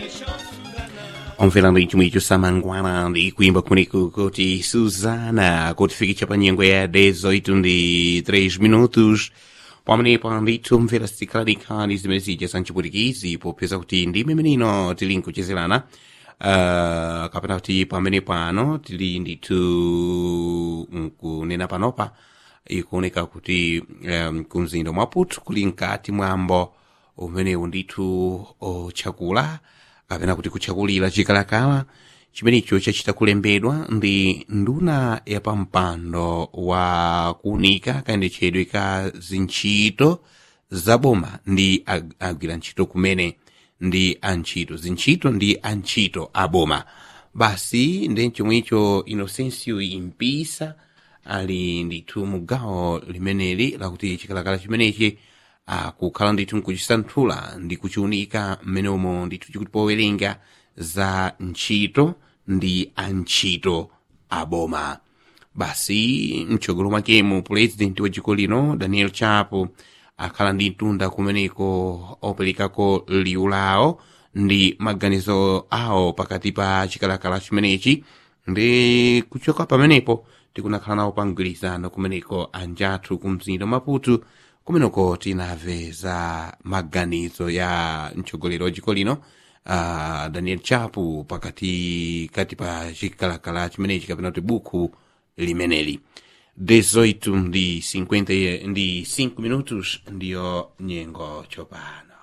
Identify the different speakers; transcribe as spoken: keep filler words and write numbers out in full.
Speaker 1: omvelano ichimwicho samangwana ndi kuimba kuniko kuti Suzana kutifikitsa pa nyengo ya dezoito ndi três minutos pamenepo ndithu mvera sikhalanikhani zimene zija sanchiputikizi popeza kuti ndime menino tili nkuchezerana uh, kapena kuti pamene pano tili ndithu nkunena panopa ikuoneka kuti um, kumzinda mwa Maputo kuli nkati mwambo umenewu ndithu otchakula kapena kuti kutchakulira chikalakala chimenecho chachita kulembedwa ndi nduna ya pampando wa kuunika kayendetchedwe ka zintchito zaboma ndi ag agwira ntchito kumene ndi antchito zintchito ndi antchito aboma basi ndi chomwecho Inocencio Impisa ali ndithu mugawo limeneli lakuti chikalakala chimenechi akukhala ndithu nkuchisanthula ndi kuchiunika mmene umo ndithu chikuti powerenga za ntchito ndi antchito aboma basi mtsogolo mwakemo pulezidenti wa dziko lino Daniel Chapo akhala ndi mtunda kumeneko operekako liwu lawo ndi maganizo awo pakati pa chikalakala chimenechi ndi kuchoka pamenepo tikunakhala nawo pa mgwirizano kumeneko anjathu kumzinda Maputo kumeneko tinamve za maganizo ya mtsogoleri wa dziko lino uh, Daniel Chapo pakati kati pa chikalakala chimenechi kapena kuti buku limeneli dezoito ndi cinquenta ndi cinco minutos ndiyo nyengo chopano.